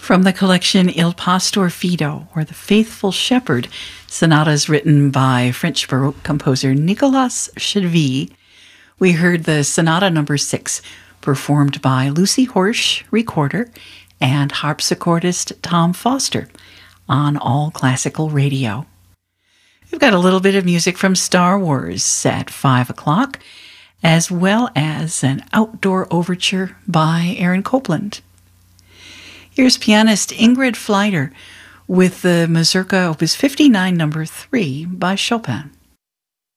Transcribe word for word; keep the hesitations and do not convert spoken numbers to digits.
From the collection Il Pastor Fido, or The Faithful Shepherd, sonatas written by French Baroque composer Nicolas Chevy, we heard the Sonata Number Six, performed by Lucy Horsch, recorder, and harpsichordist Tom Foster on All Classical Radio. We've got a little bit of music from Star Wars at five o'clock, as well as an outdoor overture by Aaron Copland. Here's pianist Ingrid Fleider with the Mazurka Opus fifty-nine, number three by Chopin.